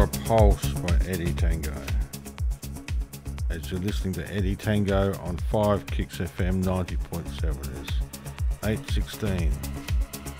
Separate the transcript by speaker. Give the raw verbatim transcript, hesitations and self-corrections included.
Speaker 1: For a Pulse by Eddie Tango. As you're listening to Eddie Tango on five Kicks F M ninety point seven, is eight sixteen.